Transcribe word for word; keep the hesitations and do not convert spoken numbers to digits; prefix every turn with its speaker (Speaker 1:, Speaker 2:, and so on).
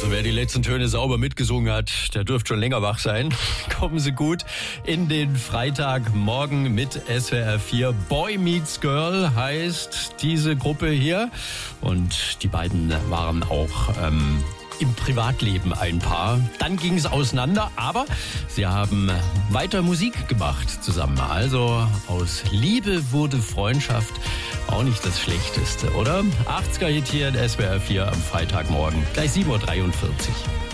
Speaker 1: Also wer die letzten Töne sauber mitgesungen hat, der dürfte schon länger wach sein. Kommen Sie gut in den Freitagmorgen mit S W R vier. Boy Meets Girl heißt diese Gruppe hier. Und die beiden waren auch ähm, im Privatleben ein Paar. Dann ging es auseinander, aber sie haben weiter Musik gemacht zusammen. Also aus Liebe wurde Freundschaft auch nicht das Schlechteste, oder? achtziger Hit hier in S W R vier am Freitagmorgen. Gleich sieben Uhr dreiundvierzig.